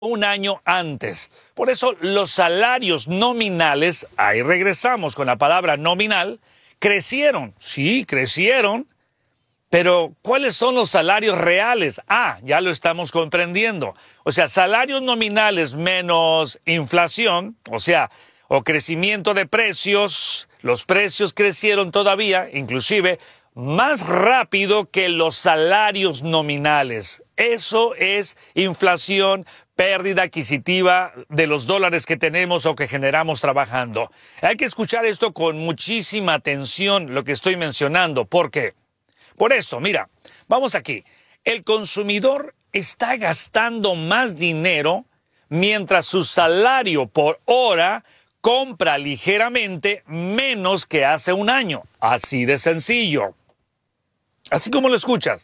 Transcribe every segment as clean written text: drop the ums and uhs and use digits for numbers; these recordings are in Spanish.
un año antes. Por eso los salarios nominales, ahí regresamos con la palabra nominal, crecieron. Sí, crecieron, pero ¿cuáles son los salarios reales? Ya lo estamos comprendiendo. O sea, salarios nominales menos inflación, o crecimiento de precios, los precios crecieron todavía, inclusive, más rápido que los salarios nominales. Eso es inflación, pérdida adquisitiva de los dólares que tenemos o que generamos trabajando. Hay que escuchar esto con muchísima atención, lo que estoy mencionando. ¿Por qué? Por esto, mira, vamos aquí. El consumidor está gastando más dinero mientras su salario por hora compra ligeramente menos que hace un año. Así de sencillo. Así como lo escuchas.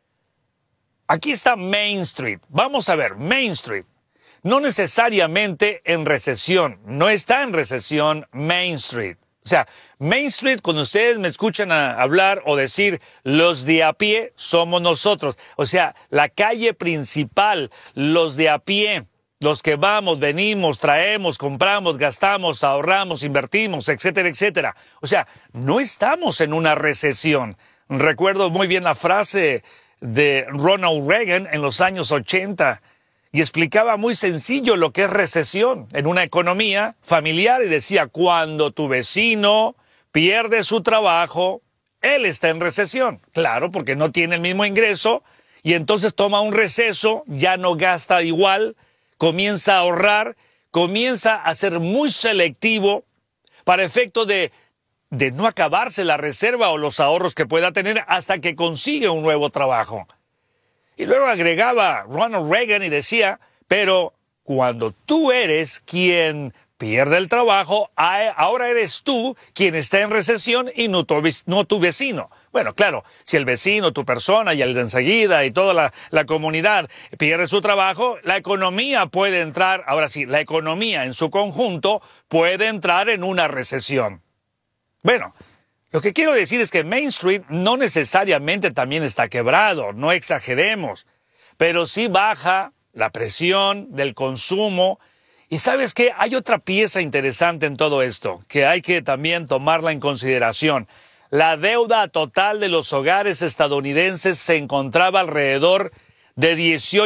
Aquí está Main Street. Vamos a ver, Main Street. No necesariamente en recesión. No está en recesión Main Street. O sea, Main Street, cuando ustedes me escuchan hablar o decir los de a pie, somos nosotros. O sea, la calle principal, los de a pie, los que vamos, venimos, traemos, compramos, gastamos, ahorramos, invertimos, etcétera, etcétera. O sea, no estamos en una recesión. Recuerdo muy bien la frase de Ronald Reagan en los años 80 y explicaba muy sencillo lo que es recesión en una economía familiar y decía, cuando tu vecino pierde su trabajo, él está en recesión. Claro, porque no tiene el mismo ingreso y entonces toma un receso, ya no gasta igual, comienza a ahorrar, comienza a ser muy selectivo para efecto de no acabarse la reserva o los ahorros que pueda tener hasta que consigue un nuevo trabajo. Y luego agregaba Ronald Reagan y decía, pero cuando tú eres quien pierde el trabajo, ahora eres tú quien está en recesión y no tu vecino. Bueno, claro, si el vecino, tu persona y el de enseguida y toda la comunidad pierde su trabajo, la economía puede entrar, ahora sí, la economía en su conjunto puede entrar en una recesión. Bueno, lo que quiero decir es que Main Street no necesariamente también está quebrado, no exageremos, pero sí baja la presión del consumo. Y ¿sabes qué? Hay otra pieza interesante en todo esto, que hay que también tomarla en consideración. La deuda total de los hogares estadounidenses se encontraba alrededor de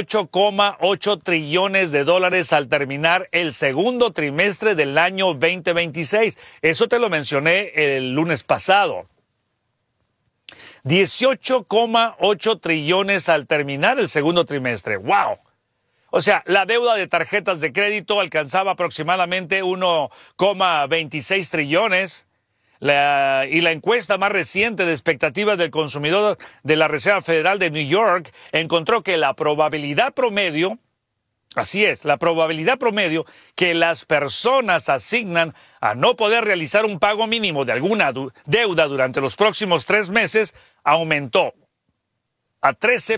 18,8 trillones de dólares al terminar el segundo trimestre del año 2026. Eso te lo mencioné el lunes pasado. 18,8 trillones al terminar el segundo trimestre. ¡Wow! O sea, la deuda de tarjetas de crédito alcanzaba aproximadamente 1,26 trillones. Y la encuesta más reciente de expectativas del consumidor de la Reserva Federal de New York encontró que la probabilidad promedio, así es, la probabilidad promedio que las personas asignan a no poder realizar un pago mínimo de alguna deuda durante los próximos 3 meses aumentó a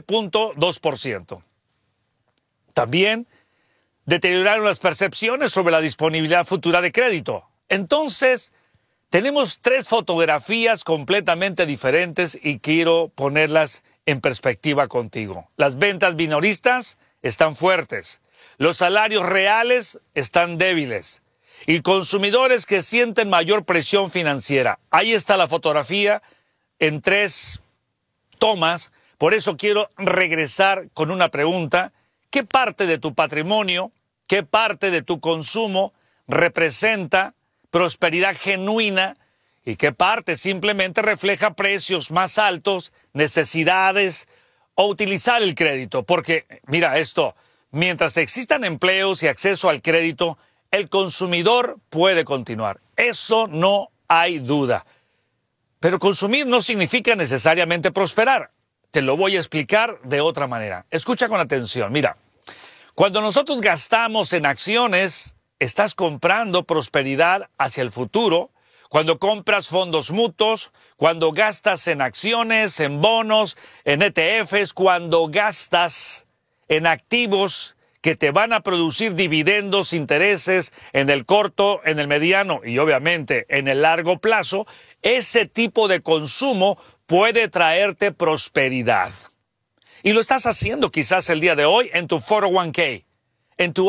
13,2%. También deterioraron las percepciones sobre la disponibilidad futura de crédito. Entonces, tenemos 3 fotografías completamente diferentes y quiero ponerlas en perspectiva contigo. Las ventas minoristas están fuertes, los salarios reales están débiles y consumidores que sienten mayor presión financiera. Ahí está la fotografía en 3 tomas, por eso quiero regresar con una pregunta. ¿Qué parte de tu patrimonio, qué parte de tu consumo representa prosperidad genuina y qué parte simplemente refleja precios más altos, necesidades o utilizar el crédito? Porque, mira esto, mientras existan empleos y acceso al crédito, el consumidor puede continuar. Eso no hay duda. Pero consumir no significa necesariamente prosperar. Te lo voy a explicar de otra manera. Escucha con atención. Mira, cuando nosotros gastamos en acciones, estás comprando prosperidad hacia el futuro. Cuando compras fondos mutuos, cuando gastas en acciones, en bonos, en ETFs, cuando gastas en activos que te van a producir dividendos, intereses en el corto, en el mediano y obviamente en el largo plazo, ese tipo de consumo puede traerte prosperidad. Y lo estás haciendo quizás el día de hoy en tu 401k, en tu